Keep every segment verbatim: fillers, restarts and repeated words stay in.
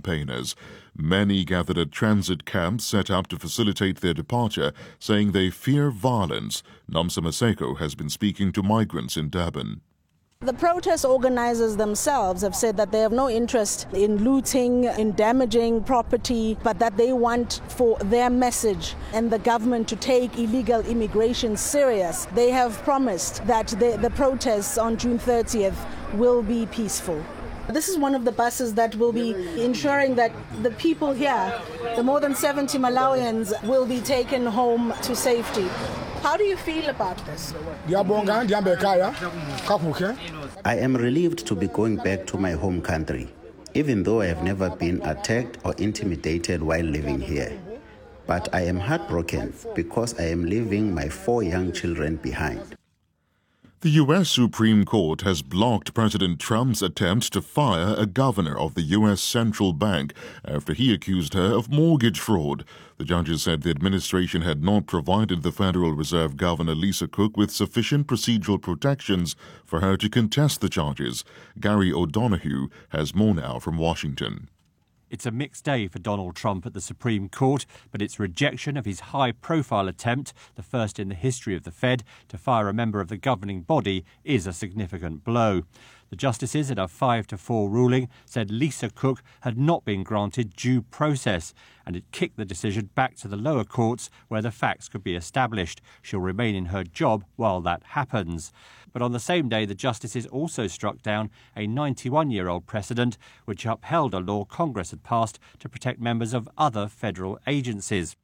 campaigners. Many gathered at transit camps set up to facilitate their departure, saying they fear violence. Nomsa Maseko has been speaking to migrants in Durban. The protest organizers themselves have said that they have no interest in looting, in damaging property, but that they want for their message and the government to take illegal immigration serious. They have promised that the, the protests on June thirtieth will be peaceful. This is one of the buses that will be ensuring that the people here, the more than seventy Malawians, will be taken home to safety. How do you feel about this? I am relieved to be going back to my home country, even though I have never been attacked or intimidated while living here. But I am heartbroken because I am leaving my four young children behind. The U S Supreme Court has blocked President Trump's attempt to fire a governor of the U S Central Bank after he accused her of mortgage fraud. The judges said the administration had not provided the Federal Reserve Governor Lisa Cook with sufficient procedural protections for her to contest the charges. Gary O'Donoghue has more now from Washington. It's a mixed day for Donald Trump at the Supreme Court, but its rejection of his high-profile attempt, the first in the history of the Fed, to fire a member of the governing body is a significant blow. The justices, in a five to four ruling, said Lisa Cook had not been granted due process, and it kicked the decision back to the lower courts where the facts could be established. She'll remain in her job while that happens. But on the same day, the justices also struck down a ninety-one-year-old precedent which upheld a law Congress had passed to protect members of other federal agencies.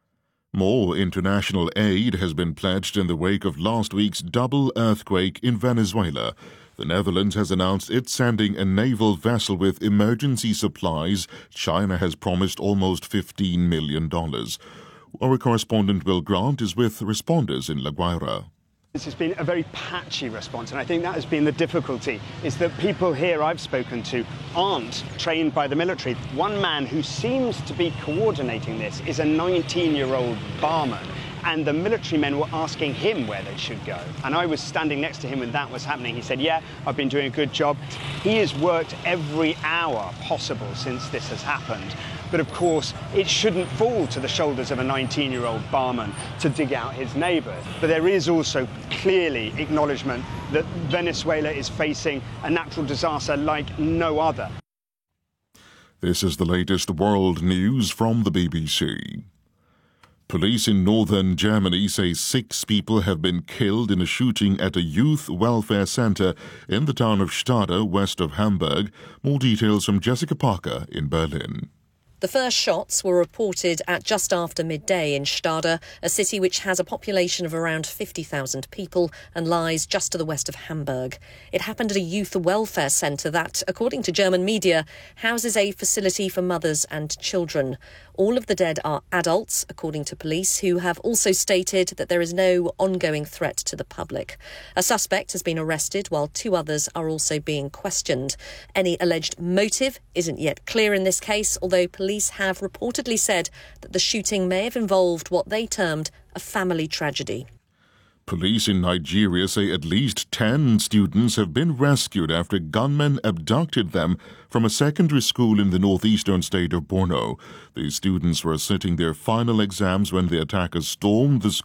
More international aid has been pledged in the wake of last week's double earthquake in Venezuela. The Netherlands has announced it's sending a naval vessel with emergency supplies. China has promised almost fifteen million dollars. Our correspondent Will Grant is with responders in La Guaira. This has been a very patchy response, and I think that has been the difficulty, is that people here I've spoken to aren't trained by the military. One man who seems to be coordinating this is a nineteen-year-old barman, and the military men were asking him where they should go. And I was standing next to him when that was happening. He said, yeah, I've been doing a good job. He has worked every hour possible since this has happened. But of course, it shouldn't fall to the shoulders of a nineteen-year-old barman to dig out his neighbours. But there is also clearly acknowledgement that Venezuela is facing a natural disaster like no other. This is the latest world news from the B B C. Police in northern Germany say six people have been killed in a shooting at a youth welfare centre in the town of Stade, west of Hamburg. More details from Jessica Parker in Berlin. The first shots were reported at just after midday in Stade, a city which has a population of around fifty thousand people and lies just to the west of Hamburg. It happened at a youth welfare centre that, according to German media, houses a facility for mothers and children. All of the dead are adults, according to police, who have also stated that there is no ongoing threat to the public. A suspect has been arrested while two others are also being questioned. Any alleged motive isn't yet clear in this case, although police have reportedly said that the shooting may have involved what they termed a family tragedy. Police in Nigeria say at least ten students have been rescued after gunmen abducted them from a secondary school in the northeastern state of Borno. The students were sitting their final exams when the attackers stormed the school.